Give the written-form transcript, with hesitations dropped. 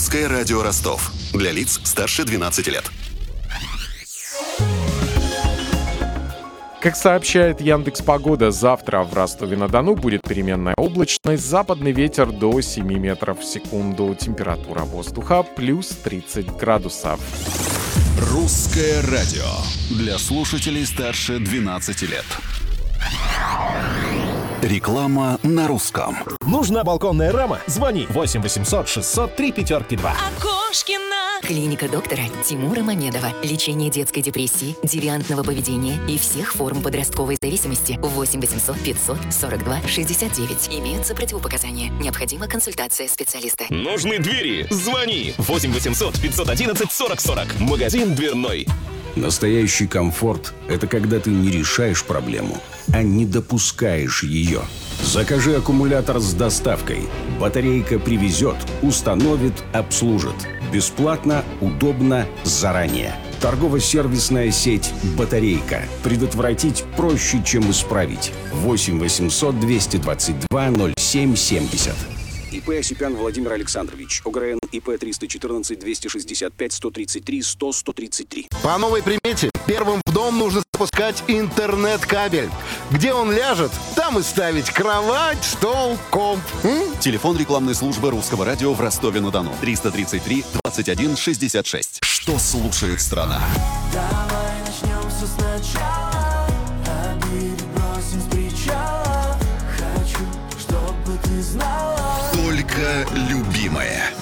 Русское радио Ростов. Для лиц старше 12 лет. Как сообщает Яндекс.Погода, завтра в Ростове-на-Дону будет переменная облачность, западный ветер до 7 метров в секунду, температура воздуха плюс 30 градусов. Русское радио. Для слушателей старше 12 лет. Реклама на русском. Нужна балконная рама? Звони 8 800 603 5-2. Окошкина. Клиника доктора Тимура Мамедова. Лечение детской депрессии, девиантного поведения и всех форм подростковой зависимости. 8 800 542 69. Имеются противопоказания. Необходима консультация специалиста. Нужны двери? Звони 8 800 511 40 40. Магазин дверной. Настоящий комфорт – это когда ты не решаешь проблему, а не допускаешь ее. Закажи аккумулятор с доставкой. Батарейка привезет, установит, обслужит. Бесплатно, удобно, заранее. Торгово-сервисная сеть «Батарейка». Предотвратить проще, чем исправить. 8 800 222 07 70. ИП Осипян Владимир Александрович. ОГРН ИП 314 265 133 100 133. По новой примете первым в дом нужно запускать интернет-кабель. Где он ляжет, там и ставить кровать, стол, комп. Телефон рекламной службы Русского радио в Ростове-на-Дону. 333 21 66. Что слушает страна? Давай начнем все сначала, обиды бросим с причала. Хочу, чтобы ты знала. Только любимое.